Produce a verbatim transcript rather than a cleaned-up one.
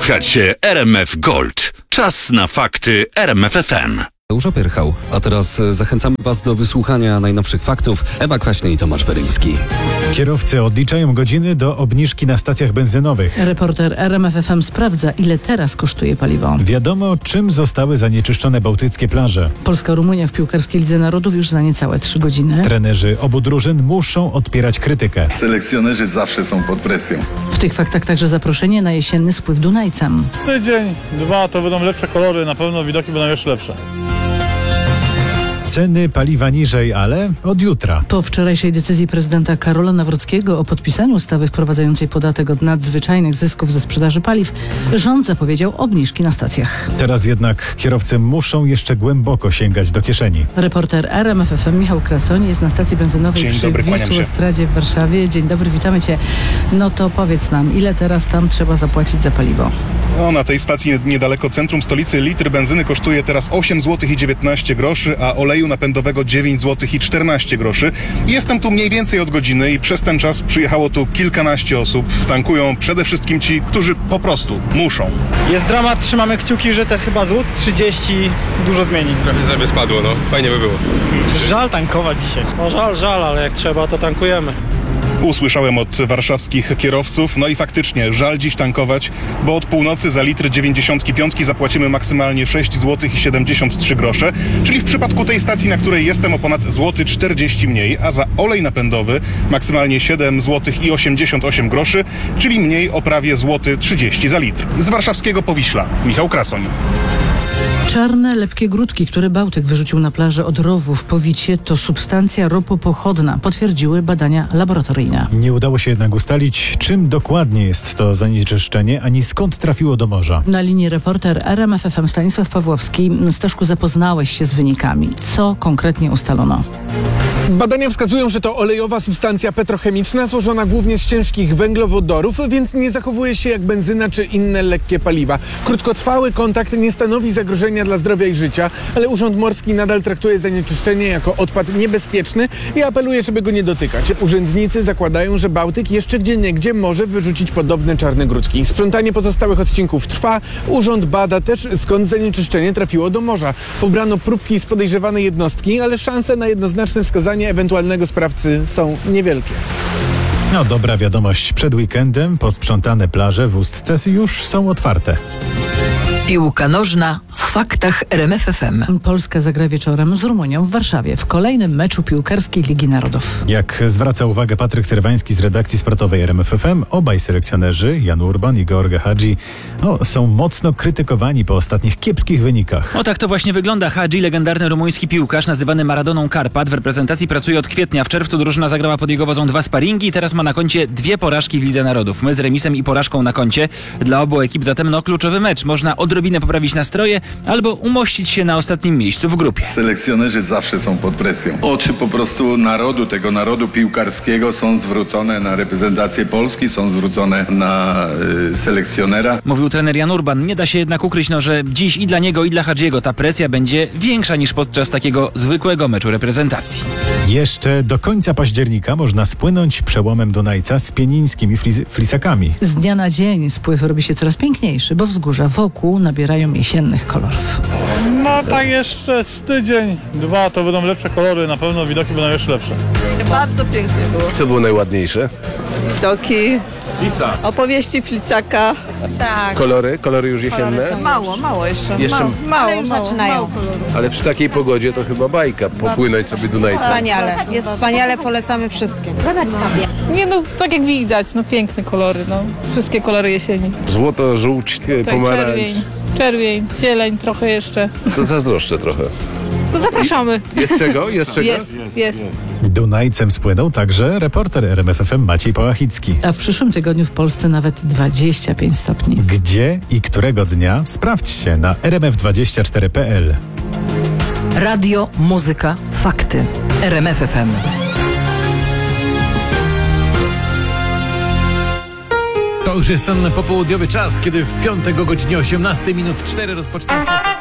Słuchacie R M F Gold. Czas na fakty R M F F M. Eusza Pyrchał. A teraz zachęcamy Was do wysłuchania najnowszych faktów. Ewa Kwaśny i Tomasz Weryński. Kierowcy odliczają godziny do obniżki na stacjach benzynowych. Reporter R M F F M sprawdza, ile teraz kosztuje paliwo. Wiadomo, czym zostały zanieczyszczone bałtyckie plaże. Polska-Rumunia w piłkarskiej Lidze Narodów już za niecałe trzy godziny. Trenerzy obu drużyn muszą odpierać krytykę. Selekcjonerzy zawsze są pod presją. W tych faktach także zaproszenie na jesienny spływ Dunajcem. Tydzień, dwa to będą lepsze kolory, na pewno widoki będą jeszcze lepsze. Ceny paliwa niżej, ale od jutra. Po wczorajszej decyzji prezydenta Karola Nawrockiego o podpisaniu ustawy wprowadzającej podatek od nadzwyczajnych zysków ze sprzedaży paliw, rząd zapowiedział obniżki na stacjach. Teraz jednak kierowcy muszą jeszcze głęboko sięgać do kieszeni. Reporter R M F F M Michał Krasoń jest na stacji benzynowej Dzień przy dobry, kłaniam się. Wisłostradzie w Warszawie. Dzień dobry, witamy Cię. No to powiedz nam, ile teraz tam trzeba zapłacić za paliwo? No, na tej stacji niedaleko centrum stolicy litr benzyny kosztuje teraz osiem złotych i dziewiętnaście groszy, a oleju napędowego dziewięć złotych i czternaście groszy. Jestem tu mniej więcej od godziny i przez ten czas przyjechało tu kilkanaście osób. Tankują przede wszystkim ci, którzy po prostu muszą. Jest dramat, trzymamy kciuki, że te chyba złot trzydzieści dużo zmieni. Prawie żeby spadło, no. Fajnie by było. Żal tankować dzisiaj. No żal, żal, ale jak trzeba, to tankujemy. Usłyszałem od warszawskich kierowców, no i faktycznie żal dziś tankować, bo od północy za litr dziewięćdziesiątki piątki zapłacimy maksymalnie sześć złotych i siedemdziesiąt trzy grosze, czyli w przypadku tej stacji, na której jestem, o ponad złoty czterdzieści mniej, a za olej napędowy maksymalnie siedem złotych i osiemdziesiąt osiem groszy, czyli mniej o prawie złoty trzydzieści za litr. Z warszawskiego Powiśla, Michał Krasoń. Czarne, lepkie grudki, które Bałtyk wyrzucił na plażę od Rowu w Powicie, to substancja ropopochodna, potwierdziły badania laboratoryjne. Nie udało się jednak ustalić, czym dokładnie jest to zanieczyszczenie, ani skąd trafiło do morza. Na linii reporter R M F F M Stanisław Pawłowski. Staszku, zapoznałeś się z wynikami. Co konkretnie ustalono? Badania wskazują, że to olejowa substancja petrochemiczna złożona głównie z ciężkich węglowodorów, więc nie zachowuje się jak benzyna czy inne lekkie paliwa. Krótkotrwały kontakt nie stanowi zagrożenia dla zdrowia i życia, ale Urząd Morski nadal traktuje zanieczyszczenie jako odpad niebezpieczny i apeluje, żeby go nie dotykać. Urzędnicy zakładają, że Bałtyk jeszcze gdzieniegdzie może wyrzucić podobne czarne grudki. Sprzątanie pozostałych odcinków trwa. Urząd bada też, skąd zanieczyszczenie trafiło do morza. Pobrano próbki z podejrzewanej jednostki, ale szanse na jednoznaczne wskazanie ewentualnego sprawcy są niewielkie. No dobra wiadomość, przed weekendem posprzątane plaże w Ustce już są otwarte. Piłka nożna w faktach R M F F M. Polska zagra wieczorem z Rumunią w Warszawie w kolejnym meczu piłkarskiej Ligi Narodów. Jak zwraca uwagę Patryk Serwański z redakcji sportowej R M F F M, obaj selekcjonerzy, Jan Urban i George Hagi, no, są mocno krytykowani po ostatnich kiepskich wynikach. O tak to właśnie wygląda. Hagi, legendarny rumuński piłkarz nazywany Maradoną Karpat, w reprezentacji pracuje od kwietnia. W czerwcu drużyna zagrała pod jego wodzą dwa sparingi i teraz ma na koncie dwie porażki w Lidze Narodów. My z remisem i porażką na koncie. Dla obu ekip zatem no kluczowy mecz. Można odrobinę poprawić nastroje albo umościć się na ostatnim miejscu w grupie. Selekcjonerzy zawsze są pod presją. Oczy po prostu narodu, tego narodu piłkarskiego są zwrócone na reprezentację Polski, są zwrócone na y, selekcjonera. Mówił trener Jan Urban. Nie da się jednak ukryć, no, że dziś i dla niego, i dla Hagiego ta presja będzie większa niż podczas takiego zwykłego meczu reprezentacji. Jeszcze do końca października można spłynąć przełomem Dunajca z pienińskimi flis- flisakami. Z dnia na dzień spływ robi się coraz piękniejszy, bo wzgórza wokół nabierają jesiennych kolorów. No tak jeszcze z tydzień, dwa to będą lepsze kolory, na pewno widoki będą jeszcze lepsze. Bardzo pięknie było. Co było najładniejsze? Widoki, Lisa. opowieści Flicaka. Tak. Kolory? Kolory już jesienne? Mało, mało jeszcze. Jeszcze- Mało, mało, Ale już mało, zaczynają. mało kolorów. Ale przy takiej pogodzie to chyba bajka, popłynąć sobie Dunajcem. Wspaniale, jest wspaniale, polecamy wszystkim. Zobacz sobie. Nie no, tak jak widać, no piękne kolory, no. Wszystkie kolory jesieni. Złoto, żółć, Tak, pomarańcz. czerwień, czerwień, zieleń trochę jeszcze. To zazdroszczę trochę. To zapraszamy. Jest czego? Jest czego? Jest, jest. Dunajcem spłynął także reporter R M F F M Maciej Pałachicki. A w przyszłym tygodniu w Polsce nawet dwadzieścia pięć stopni. Gdzie i którego dnia? Sprawdźcie na r m f dwadzieścia cztery kropka p l. Radio, muzyka, fakty. R M F F M. To już jest ten popołudniowy czas, kiedy w piątek o godzinie osiemnastej minut cztery rozpoczyna się...